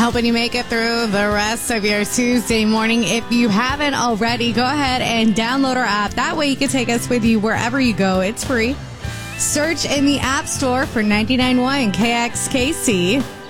helping you make it through the rest of your Tuesday morning. If you haven't already, go ahead and download our app. That way you can take us with you wherever you go. It's free. Search in the App Store for 99.1 KXKC.